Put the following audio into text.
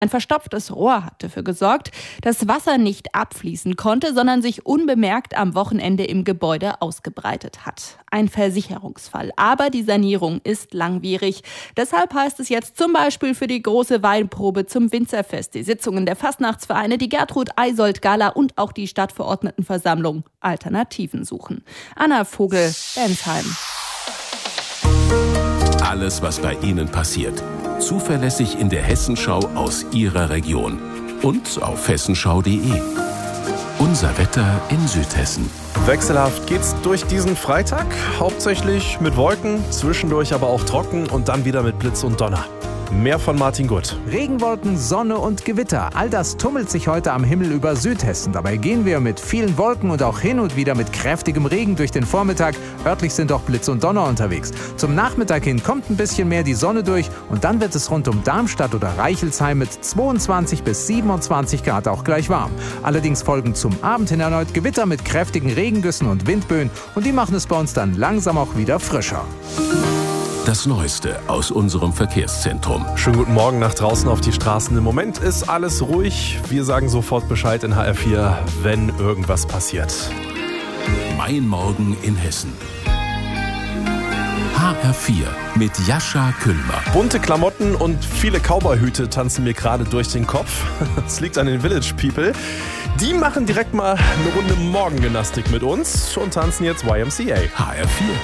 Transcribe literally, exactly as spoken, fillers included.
Ein verstopftes Rohr hat dafür gesorgt, dass Wasser nicht abfließen konnte, sondern sich unbemerkt am Wochenende im Gebäude ausgebreitet hat. Ein Versicherungsfall. Aber die Sanierung ist langwierig. Deshalb heißt es jetzt zum Beispiel für die große Weinprobe zum Winzerfest, die Sitzungen der Fastnachtsvereine, die Gertrud-Eisold-Gala und auch die Stadtverordnetenversammlung Alternativen suchen. Anna Vogel, Bensheim. Alles, was bei Ihnen passiert. Zuverlässig in der Hessenschau aus Ihrer Region. Und auf hessenschau punkt de. Unser Wetter in Südhessen. Wechselhaft geht's durch diesen Freitag. Hauptsächlich mit Wolken, zwischendurch aber auch trocken und dann wieder mit Blitz und Donner. Mehr von Martin Gutt. Regenwolken, Sonne und Gewitter. All das tummelt sich heute am Himmel über Südhessen. Dabei gehen wir mit vielen Wolken und auch hin und wieder mit kräftigem Regen durch den Vormittag. Örtlich sind auch Blitz und Donner unterwegs. Zum Nachmittag hin kommt ein bisschen mehr die Sonne durch und dann wird es rund um Darmstadt oder Reichelsheim mit zweiundzwanzig bis siebenundzwanzig Grad auch gleich warm. Allerdings folgen zum Abend hin erneut Gewitter mit kräftigen Regengüssen und Windböen und die machen es bei uns dann langsam auch wieder frischer. Das Neueste aus unserem Verkehrszentrum. Schönen guten Morgen nach draußen auf die Straßen. Im Moment ist alles ruhig. Wir sagen sofort Bescheid in H R vier, wenn irgendwas passiert. Mein Morgen in Hessen. H R vier mit Jascha Küllmer. Bunte Klamotten und viele Cowboy-Hüte tanzen mir gerade durch den Kopf. Das liegt an den Village People. Die machen direkt mal eine Runde Morgengymnastik mit uns und tanzen jetzt Y M C A. H R vier.